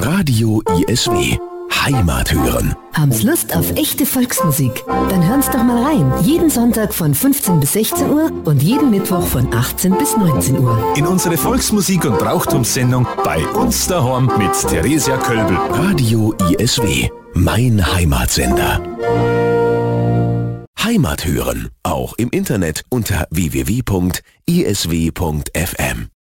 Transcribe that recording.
Radio ISW. Heimat hören. Haben's Lust auf echte Volksmusik? Dann hören's doch mal rein. Jeden Sonntag von 15 bis 16 Uhr und jeden Mittwoch von 18 bis 19 Uhr. In unsere Volksmusik- und Brauchtumssendung bei uns daheim mit Theresia Kölbel. Radio ISW. Mein Heimatsender. Heimat hören. Auch im Internet unter www.isw.fm.